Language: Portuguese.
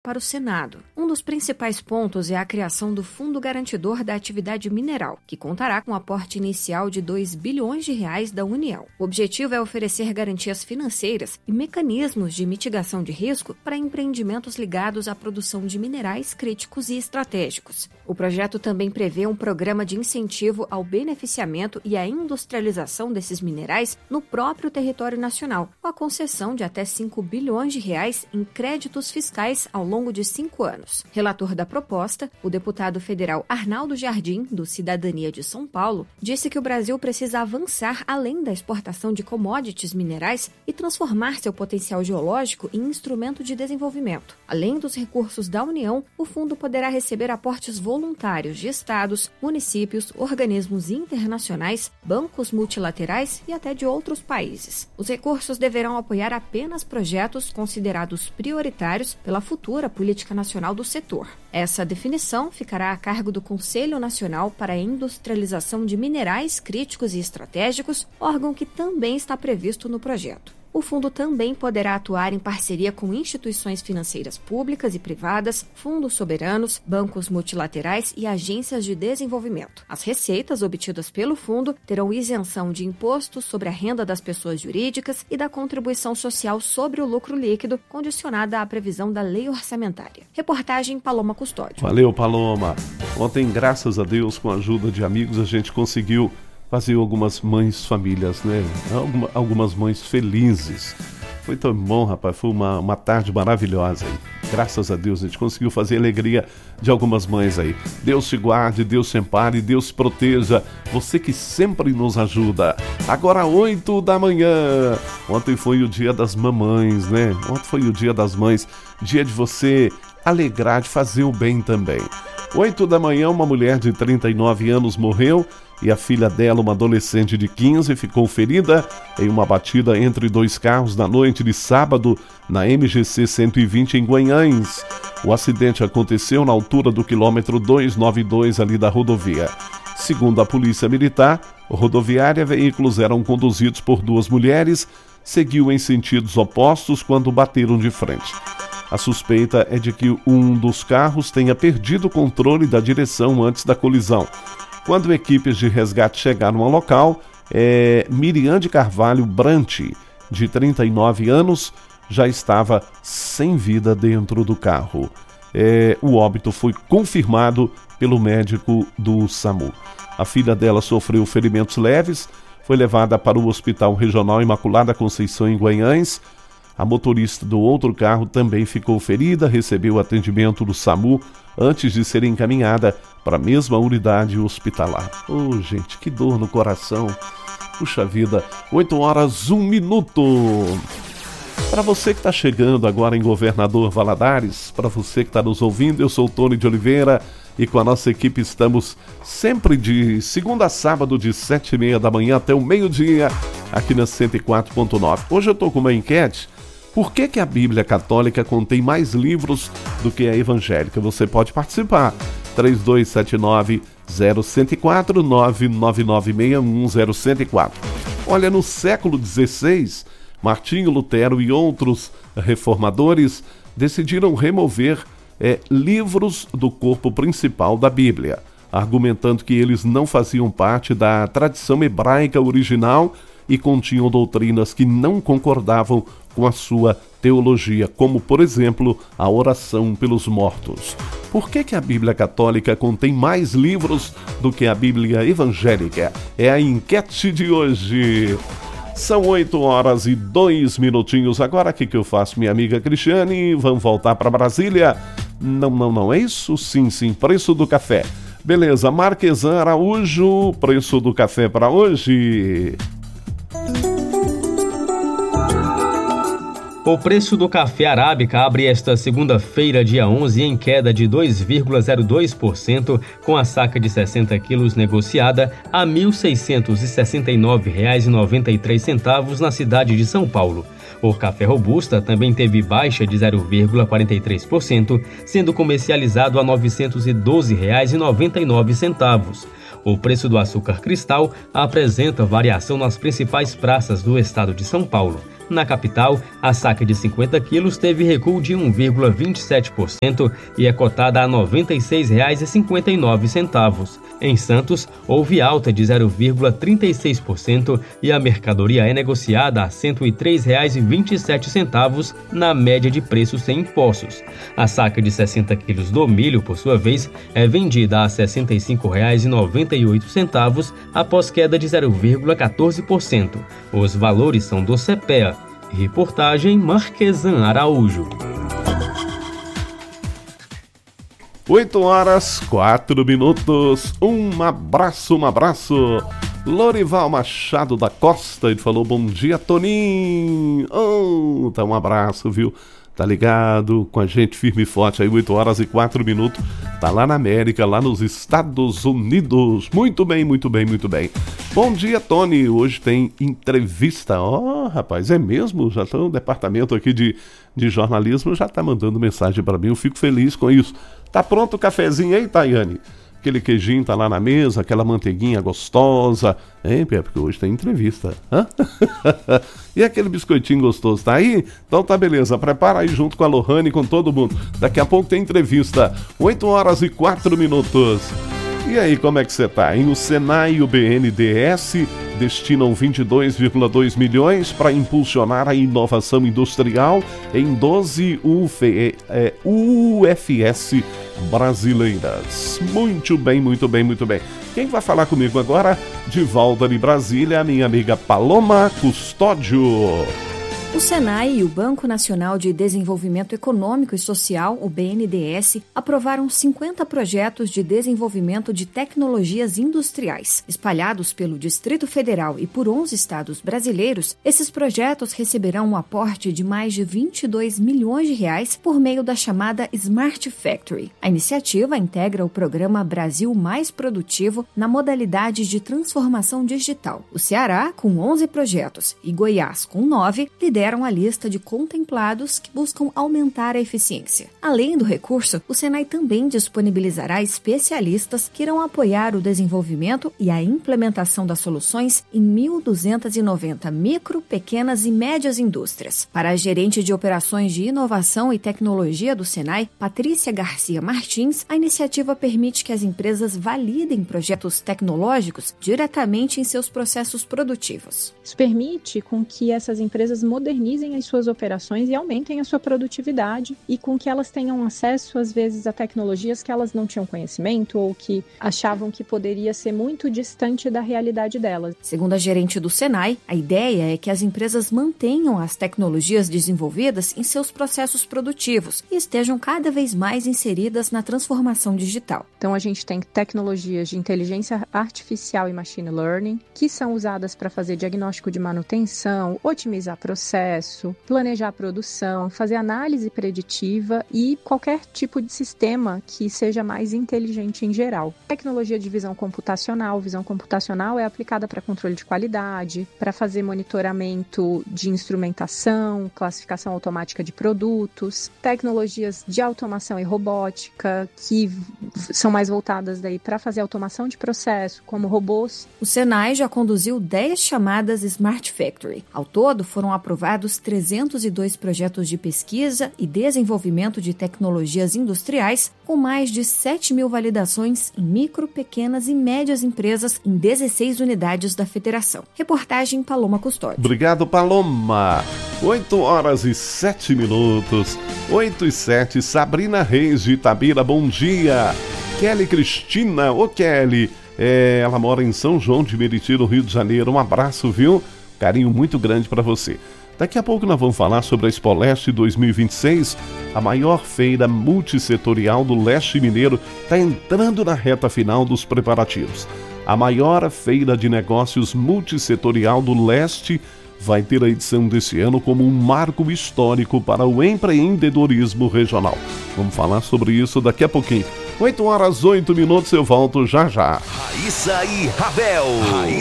para o Senado. Um dos principais pontos é a criação do Fundo Garantidor da Atividade Mineral, que contará com um aporte inicial de R$ 2 bilhões da União. O objetivo é oferecer garantias financeiras e mecanismos de mitigação de risco para empreendimentos ligados à produção de minerais críticos e estratégicos. O projeto também prevê um programa de incentivo ao beneficiamento e à industrialização desses minerais no próprio território nacional, com a concessão de até R$ 5 bilhões em créditos fiscais ao longo de 5 anos. Relator da proposta, o deputado federal Arnaldo Jardim, do Cidadania de São Paulo, disse que o Brasil precisa avançar além da exportação de commodities minerais e transformar seu potencial geológico em instrumento de desenvolvimento. Além dos recursos da União, o fundo poderá receber aportes voluntários de estados, municípios, organismos internacionais, bancos multilaterais e até de outros países. Os recursos deverão apoiar apenas projetos considerados prioritários pela futura política nacional do setor. Essa definição ficará a cargo do Conselho Nacional para a Industrialização de Minerais Críticos e Estratégicos, órgão que também está previsto no projeto. O fundo também poderá atuar em parceria com instituições financeiras públicas e privadas, fundos soberanos, bancos multilaterais e agências de desenvolvimento. As receitas obtidas pelo fundo terão isenção de impostos sobre a renda das pessoas jurídicas e da contribuição social sobre o lucro líquido, condicionada à previsão da lei orçamentária. Reportagem Paloma Custódio. Valeu, Paloma. Ontem, graças a Deus, com a ajuda de amigos, a gente conseguiu fazer algumas mães famílias, né? Algumas mães felizes. Foi tão bom, rapaz. Foi uma tarde maravilhosa aí. Graças a Deus a gente conseguiu fazer a alegria de algumas mães aí. Deus te guarde, Deus te ampare, Deus te proteja. Você que sempre nos ajuda. Agora 8 da manhã. Ontem foi o dia das mamães, né? Ontem foi o dia das mães. Dia de você alegrar, de fazer o bem também. 8 da manhã, uma mulher de 39 anos morreu e a filha dela, uma adolescente de 15, ficou ferida em uma batida entre dois carros na noite de sábado na MGC 120 em Guanhães. O acidente aconteceu na altura do quilômetro 292 ali da rodovia. Segundo a Polícia Militar Rodoviária, veículos eram conduzidos por duas mulheres, seguiu em sentidos opostos quando bateram de frente. A suspeita é de que um dos carros tenha perdido o controle da direção antes da colisão. Quando equipes de resgate chegaram ao local, Miriam de Carvalho Brant, de 39 anos, já estava sem vida dentro do carro. O óbito foi confirmado pelo médico do SAMU. A filha dela sofreu ferimentos leves, foi levada para o Hospital Regional Imaculada Conceição em Guanhães. A motorista do outro carro também ficou ferida, recebeu atendimento do SAMU antes de ser encaminhada para a mesma unidade hospitalar. Oh, gente, que dor no coração. Puxa vida, 8 horas, 1 minuto. Para você que está chegando agora em Governador Valadares, para você que está nos ouvindo, eu sou o Tony de Oliveira e com a nossa equipe estamos sempre de segunda a sábado, de 7h30 da manhã até o meio-dia, aqui na 104.9. Hoje eu estou com uma enquete. Por que a Bíblia Católica contém mais livros do que a evangélica? Você pode participar. 3279-0104, 99961-0104. Olha, no século XVI, Martinho Lutero e outros reformadores decidiram remover livros do corpo principal da Bíblia, argumentando que eles não faziam parte da tradição hebraica original e continham doutrinas que não concordavam com a sua teologia, como, por exemplo, a oração pelos mortos. Por que a Bíblia Católica contém mais livros do que a Bíblia evangélica? É a enquete de hoje. São 8 horas e 2 minutinhos. Agora, o que eu faço, minha amiga Cristiane? Vamos voltar para Brasília? Não, é isso? Sim, preço do café. Beleza, Marquesan Araújo, preço do café para hoje. O preço do café arábica abre esta segunda-feira, dia 11, em queda de 2,02%, com a saca de 60 quilos negociada a R$ 1.669,93 na cidade de São Paulo. O café robusta também teve baixa de 0,43%, sendo comercializado a R$ 912,99. O preço do açúcar cristal apresenta variação nas principais praças do estado de São Paulo. Na capital, a saca de 50 quilos teve recuo de 1,27% e é cotada a R$ 96,59. Em Santos, houve alta de 0,36% e a mercadoria é negociada a R$ 103,27 na média de preços sem impostos. A saca de 60 quilos do milho, por sua vez, é vendida a R$ 65,98 após queda de 0,14%. Os valores são do CEPEA. Reportagem Marquesan Araújo. 8h04. Um abraço. Lorival Machado da Costa, ele falou: bom dia, Toninho. Tá, um abraço, viu? Tá ligado com a gente firme e forte aí, 8h04. Tá lá na América, lá nos Estados Unidos. Muito bem. Bom dia, Tony. Hoje tem entrevista. Rapaz, é mesmo? Já tá no departamento aqui de jornalismo, já tá mandando mensagem para mim. Eu fico feliz com isso. Tá pronto o cafezinho aí, Tayane? Aquele queijinho tá lá na mesa, aquela manteiguinha gostosa. Hein, Pé? Porque hoje tem entrevista. E aquele biscoitinho gostoso, tá aí? Então tá, beleza. Prepara aí junto com a Lohane e com todo mundo. Daqui a pouco tem entrevista. 8h04. E aí, como é que você tá? E o Senai e o BNDES destinam 22,2 milhões para impulsionar a inovação industrial em 12 UFS brasileiras. Muito bem. Quem vai falar comigo agora? De volta de Brasília, minha amiga Paloma Custódio. O Senai e o Banco Nacional de Desenvolvimento Econômico e Social, o BNDES, aprovaram 50 projetos de desenvolvimento de tecnologias industriais. Espalhados pelo Distrito Federal e por 11 estados brasileiros, esses projetos receberão um aporte de mais de 22 milhões de reais por meio da chamada Smart Factory. A iniciativa integra o programa Brasil Mais Produtivo na modalidade de transformação digital. O Ceará, com 11 projetos, e Goiás, com 9, lideram a lista de contemplados que buscam aumentar a eficiência. Além do recurso, o Senai também disponibilizará especialistas que irão apoiar o desenvolvimento e a implementação das soluções em 1.290 micro, pequenas e médias indústrias. Para a gerente de operações de inovação e tecnologia do Senai, Patrícia Garcia Martins, a iniciativa permite que as empresas validem projetos tecnológicos diretamente em seus processos produtivos. Isso permite com que essas empresas modernizem as suas operações e aumentem a sua produtividade e com que elas tenham acesso, às vezes, a tecnologias que elas não tinham conhecimento ou que achavam que poderia ser muito distante da realidade delas. Segundo a gerente do Senai, a ideia é que as empresas mantenham as tecnologias desenvolvidas em seus processos produtivos e estejam cada vez mais inseridas na transformação digital. Então, a gente tem tecnologias de inteligência artificial e machine learning que são usadas para fazer diagnóstico de manutenção, otimizar processo, planejar a produção, fazer análise preditiva e qualquer tipo de sistema que seja mais inteligente em geral. Tecnologia de visão computacional. Visão computacional é aplicada para controle de qualidade, para fazer monitoramento de instrumentação, classificação automática de produtos. Tecnologias de automação e robótica, que são mais voltadas daí para fazer automação de processo, como robôs. O Senai já conduziu 10 chamadas Smart Factory. Ao todo, foram aprovados 302 projetos de pesquisa e desenvolvimento de tecnologias industriais, com mais de 7 mil validações em micro, pequenas e médias empresas em 16 unidades da federação. Reportagem Paloma Custódio. Obrigado, Paloma. 8h07. 8h07. Sabrina Reis de Itabira, bom dia. Kelly Cristina, Kelly. Ela mora em São João de Meriti, no Rio de Janeiro. Um abraço, viu? Carinho muito grande para você. Daqui a pouco nós vamos falar sobre a Expo Leste 2026, a maior feira multissetorial do leste mineiro, está entrando na reta final dos preparativos. A maior feira de negócios multissetorial do leste vai ter a edição desse ano como um marco histórico para o empreendedorismo regional. Vamos falar sobre isso daqui a pouquinho. 8h08, eu volto já. Raíssa e Ravel.